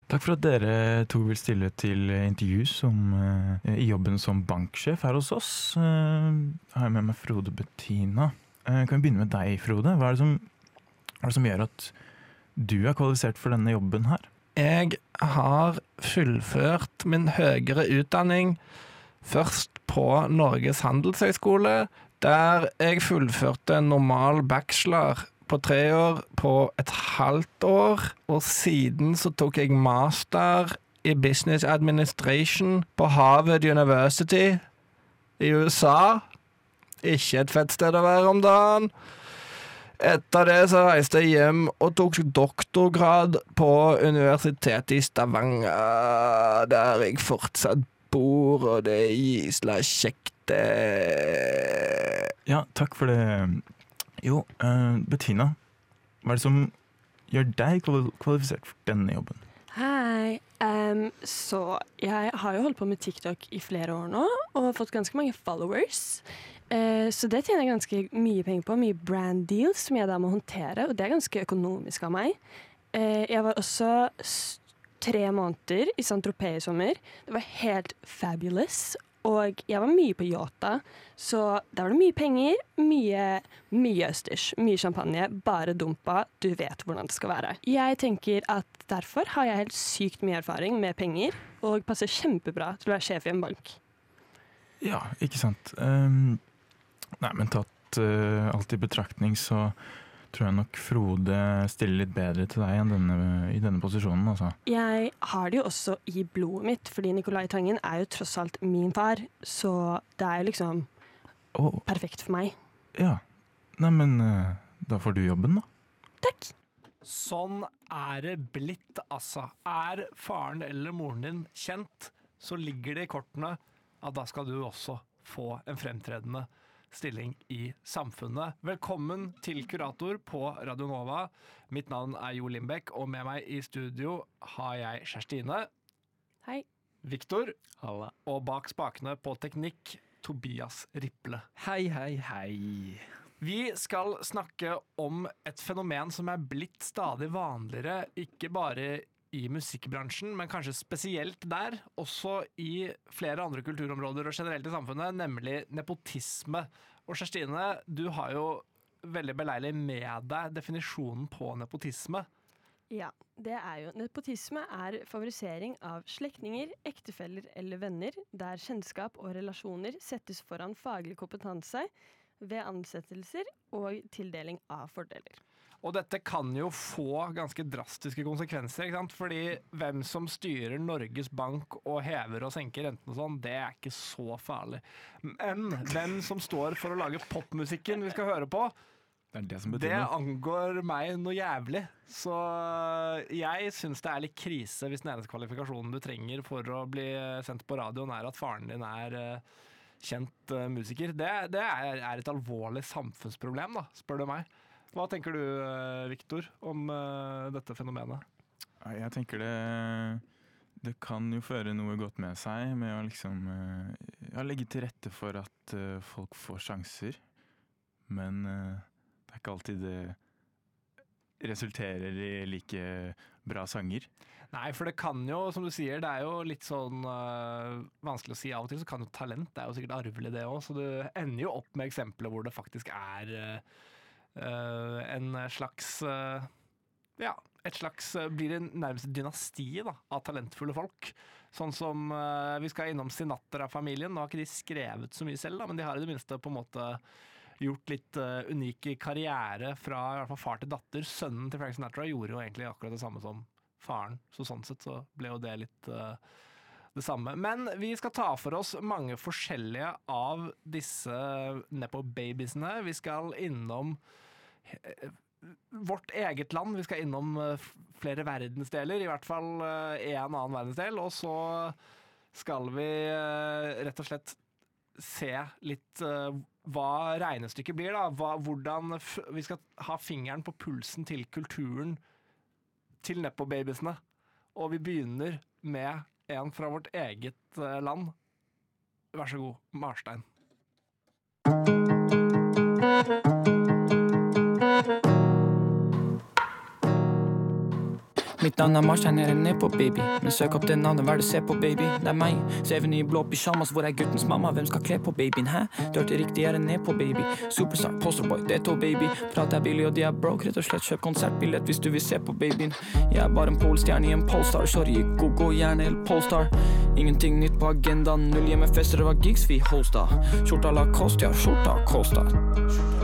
Takk for at dere to vil stille til intervju i jobben som banksjef her hos oss. Har jeg med meg Frode Bettina. Kan vi begynne med deg, Frode? Hva er det som gjør at du er kvalifisert for denne jobben her? Jeg har fullført min høyere utdanning først på Norges handelshøyskole, der jeg fullførte en normal bachelor på 3 år på et halvt år, og siden så tok jeg master i Business Administration på Harvard University i USA. Ikke et fett sted å være om dagen. Etter det så reiste jeg hjem og tok doktorgrad på Universitetet i Stavanger, der jeg fortsatt bor, og det er gysla kjekt. Ja, takk for det. Jo, Bettina, hva er det som gjør deg kvalifisert for denne jobben? Hei, så jeg har jo holdt på med TikTok i flere år nå, og fått ganske mange followers. Så det tjener jeg ganske mye penger på, mye brand deals som jeg da må håndtere, og det er ganske økonomisk av meg. Jeg var også 3 måneder i Saint-Tropez i sommer. Det var helt fabulous. Og jeg var mye på yacht, så der var det mye penger, mye østers, mye champagne, bare dumpa, du vet hvordan det skal være. Jeg tenker at derfor har jeg helt sykt mye erfaring med penger, og passer kjempebra til å være sjef i en bank. Ja, ikke sant. Nei, men tatt alt i betraktning, så tror jeg nok Frode stiller litt bedre til deg enn i denne posisjonen, altså. Jeg har det jo også i blodet mitt, fordi Nicolai Tangen er jo tross alt min far, så det er jo liksom perfekt for meg. Ja, nei, men da får du jobben da. Takk. Sånn er det blitt, altså. Er faren eller moren din kjent, så ligger det i kortene at da skal du også få en fremtredende stilling i samfunnet. Velkommen til Kurator på Radio Nova. Mitt navn er Jo Lindbekk, og med meg i studio har jeg Kjerstine. Hei. Viktor. Halla. Og bak spakene på teknikk, Tobias Ripple. Hei, hei, hei. Vi skal snakke om et fenomen som er blitt stadig vanligere, ikke bare i musikkbransjen, men kanskje spesielt der, også i flere andre kulturområder og generelt i samfunnet, nemlig nepotisme. Og Kjerstine, du har jo veldig beleilig med deg definisjonen på nepotisme. Ja, det er jo nepotisme er favorisering av slektninger, ektefeller eller venner, der kjennskap og relasjoner settes foran faglig kompetanse ved ansettelser og tildeling av fordeler. Og dette kan jo få ganske drastiske konsekvenser, ikke sant? Fordi hvem som styrer Norges Bank og hever og senker renten og sånn, det er ikke så farlig. Men hvem som står for å lage popmusikken vi skal høre på, det angår meg noe jævlig. Så jeg synes det er litt krise hvis den eneste kvalifikasjonen du trenger for å bli sendt på radioen er at faren din er kjent musiker. Det er et alvorlig samfunnsproblem, da, spør du meg. Hva tenker du, Viktor, om dette fenomenet? Jeg tenker det kan jo føre noe godt med seg, med å liksom legge til rette for at folk får sjanser. Men det er ikke alltid det resulterer i like bra sanger. Nei, for det kan jo, som du sier, det er jo litt sånn vanskelig å si av og til, så kan jo talent, det er jo sikkert arvelig det også, så du ender jo opp med eksempler hvor det faktisk er en slags blir det nærmest dynasti da, av talentfulle folk. Sånn som vi skal innom Sinatra-familien. Nå har ikke de skrevet så mye selv, da, men de har i det minste på en måte gjort litt unik karriere fra i hvert fall far til datter. Sønnen til Frank Sinatra gjorde jo egentlig akkurat det samme som faren, så sånn sett så ble jo det litt det samme. Men vi skal ta for oss mange forskjellige av disse nepo-babiesene. Vi skal innom vårt eget land, vi skal innom flere verdensdeler, i hvert fall en annen verdensdel, og så skal vi rett og slett se litt hva regnestykket blir da, hvordan vi skal ha fingeren på pulsen til kulturen til nepo-babiesene. Og vi begynner med en fra vårt eget land. Vær så god, Marstein. Mitt navn Mars, her nede ned på baby. Men søk opp det navnet, hva det se på baby? Det meg, seven i blå pyjamas, hvor guttens mamma? Hvem skal kle på babyen, hæ? Du hørte riktig, ned på baby. Superstar, posterboy, det to baby. Prater billig og de broke, rett og slett kjøp konsertbillett hvis du vil se på babyen. Jeg bare en polstjerne i en Polestar, sorry, go gjerne helt Polestar. Ingenting nytt på agendaen, null hjemmefester, det var gigs vi hosta. Skjorta la kost, ja, skjorta kosta.